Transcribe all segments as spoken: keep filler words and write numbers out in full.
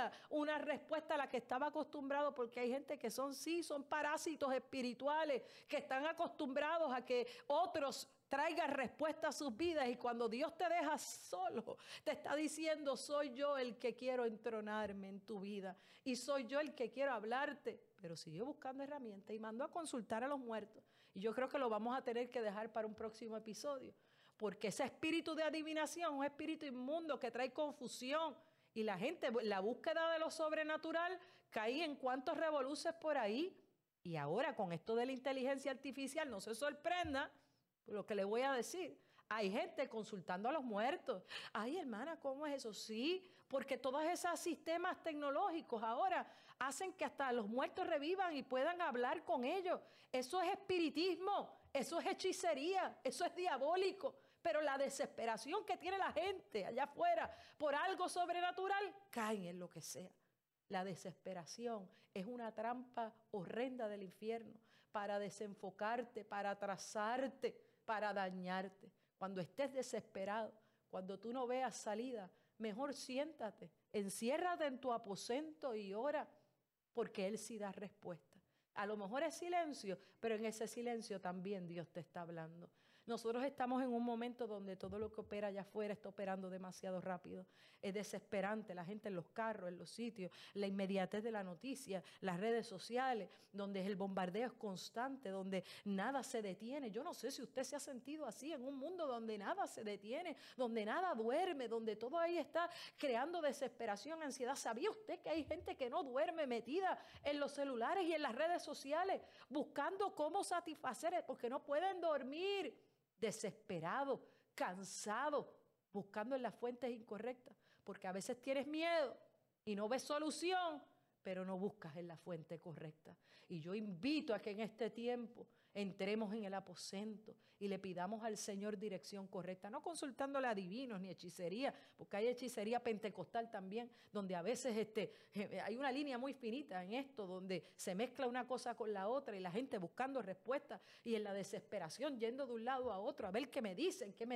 tenía una respuesta a la que estaba acostumbrado, porque hay gente que son, sí, son parásitos espirituales, que están acostumbrados a que otros traigan respuesta a sus vidas, y cuando Dios te deja solo, te está diciendo: soy yo el que quiero entronarme en tu vida y soy yo el que quiero hablarte. Pero siguió buscando herramientas y mandó a consultar a los muertos. Y yo creo que lo vamos a tener que dejar para un próximo episodio, porque ese espíritu de adivinación, un espíritu inmundo que trae confusión, y la gente, la búsqueda de lo sobrenatural, caí en cuantos revoluces por ahí. Y ahora con esto de la inteligencia artificial, no se sorprenda por lo que le voy a decir. Hay gente consultando a los muertos. Ay, hermana, ¿cómo es eso? Sí, porque todos esos sistemas tecnológicos ahora hacen que hasta los muertos revivan y puedan hablar con ellos. Eso es espiritismo, eso es hechicería, eso es diabólico. Pero la desesperación que tiene la gente allá afuera por algo sobrenatural, caen en lo que sea. La desesperación es una trampa horrenda del infierno para desenfocarte, para atrasarte, para dañarte. Cuando estés desesperado, cuando tú no veas salida, mejor siéntate, enciérrate en tu aposento y ora, porque Él sí da respuesta. A lo mejor es silencio, pero en ese silencio también Dios te está hablando. Nosotros estamos en un momento donde todo lo que opera allá afuera está operando demasiado rápido. Es desesperante, la gente en los carros, en los sitios, la inmediatez de la noticia, las redes sociales, donde el bombardeo es constante, donde nada se detiene. Yo no sé si usted se ha sentido así en un mundo donde nada se detiene, donde nada duerme, donde todo ahí está creando desesperación, ansiedad. ¿Sabía usted que hay gente que no duerme metida en los celulares y en las redes sociales buscando cómo satisfacer, porque no pueden dormir? Desesperado, cansado, buscando en las fuentes incorrectas, porque a veces tienes miedo y no ves solución, pero no buscas en la fuente correcta. Y yo invito a que en este tiempo entremos en el aposento y le pidamos al Señor dirección correcta, no consultándole a divinos ni hechicería, porque hay hechicería pentecostal también, donde a veces este, hay una línea muy finita en esto, donde se mezcla una cosa con la otra y la gente buscando respuestas y en la desesperación yendo de un lado a otro a ver qué me dicen, qué me...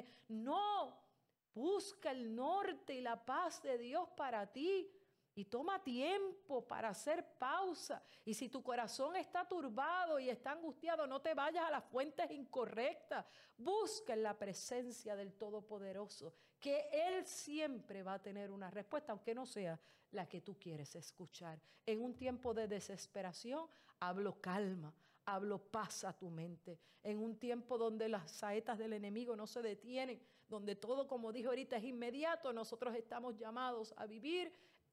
No, busca el norte y la paz de Dios para ti. Y toma tiempo para hacer pausa. Y si tu corazón está turbado y está angustiado, no te vayas a las fuentes incorrectas. Busca en la presencia del Todopoderoso, que Él siempre va a tener una respuesta, aunque no sea la que tú quieres escuchar. En un tiempo de desesperación, hablo calma, hablo paz a tu mente. En un tiempo donde las saetas del enemigo no se detienen, donde todo, como dije ahorita, es inmediato, nosotros estamos llamados a vivir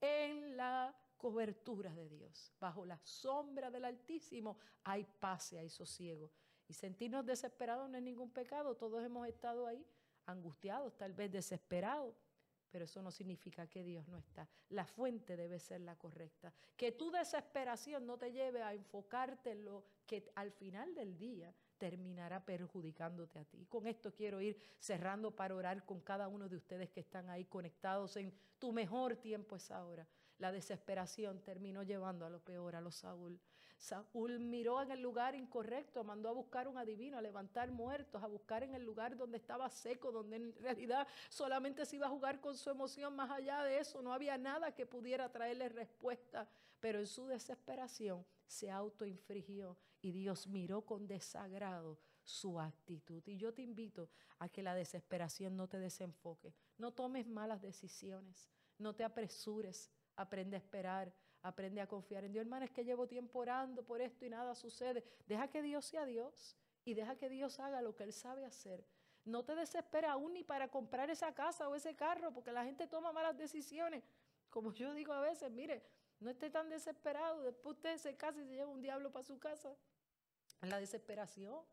en la cobertura de Dios. Bajo la sombra del Altísimo hay paz y hay sosiego. Y sentirnos desesperados no es ningún pecado. Todos hemos estado ahí angustiados, tal vez desesperados. Pero eso no significa que Dios no está. La fuente debe ser la correcta. Que tu desesperación no te lleve a enfocarte en lo que al final del día terminará perjudicándote a ti. Y con esto quiero ir cerrando para orar con cada uno de ustedes que están ahí conectados. En tu mejor tiempo es ahora. La desesperación terminó llevando a lo peor a los Saúl. Saúl miró en el lugar incorrecto, mandó a buscar un adivino, a levantar muertos, a buscar en el lugar donde estaba seco, donde en realidad solamente se iba a jugar con su emoción. Más allá de eso no había nada que pudiera traerle respuesta, pero en su desesperación se autoinfligió y Dios miró con desagrado su actitud. Y yo te invito a que la desesperación no te desenfoque. No tomes malas decisiones, no te apresures. Aprende a esperar, aprende a confiar en Dios. Hermano, es que llevo tiempo orando por esto y nada sucede. Deja que Dios sea Dios y deja que Dios haga lo que Él sabe hacer. No te desesperes aún ni para comprar esa casa o ese carro, porque la gente toma malas decisiones. Como yo digo a veces, mire, no esté tan desesperado. Después usted se casa y se lleva un diablo para su casa. En la desesperación.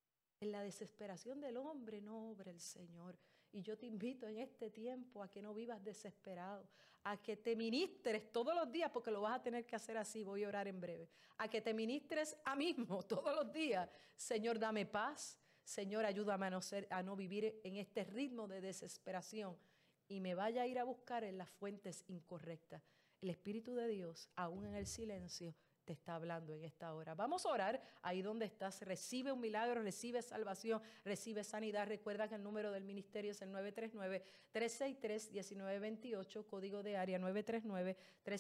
En la desesperación del hombre no obra el Señor. Y yo te invito en este tiempo a que no vivas desesperado, a que te ministres todos los días, porque lo vas a tener que hacer así, voy a orar en breve, a que te ministres a mismo todos los días. Señor, dame paz. Señor, ayúdame a no, ser, a no vivir en este ritmo de desesperación y me vaya a ir a buscar en las fuentes incorrectas. El Espíritu de Dios, aún en el silencio, te está hablando en esta hora. Vamos a orar ahí donde estás. Recibe un milagro, recibe salvación, recibe sanidad. Recuerda que el número del ministerio es el nueve tres nueve, tres seis tres, uno nueve dos ocho, código de área nueve tres nueve, tres